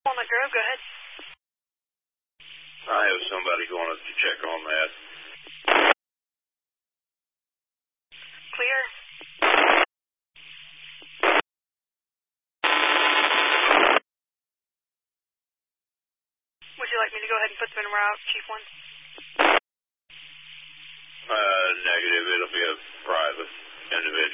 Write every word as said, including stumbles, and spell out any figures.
Walnut Grove, go ahead. I have somebody going up to check on that. Clear. Would you like me to go ahead and put them in route, Chief one? Uh, negative. It'll be a private individual.